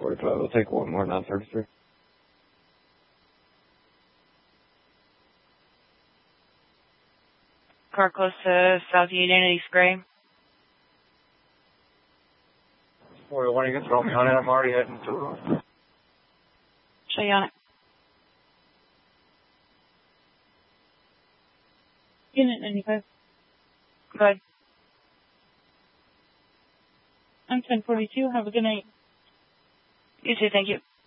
1045. I'll take one more 933. Car close to South Union and East Gray. 41, you can throw me on it. I'm already heading to Show you on it. Unit 95. Go ahead. I'm 1042. Have a good night. You too, thank you.